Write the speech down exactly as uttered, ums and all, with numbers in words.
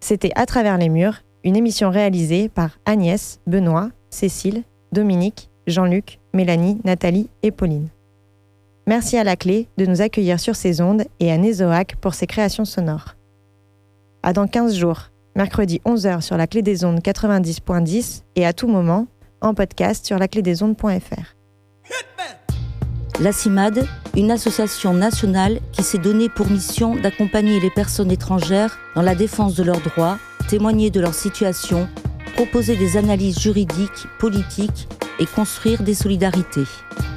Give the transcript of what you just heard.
C'était À travers les murs, une émission réalisée par Agnès, Benoît, Cécile, Dominique, Jean-Luc, Mélanie, Nathalie et Pauline. Merci à La Clé de nous accueillir sur ses ondes et à Nézoac pour ses créations sonores. À dans quinze jours, mercredi onze heures sur La Clé des Ondes quatre-vingt-dix point dix et à tout moment, en podcast sur laclédesondes point f r. La CIMAD, une association nationale qui s'est donnée pour mission d'accompagner les personnes étrangères dans la défense de leurs droits, témoigner de leur situation, proposer des analyses juridiques, politiques et construire des solidarités.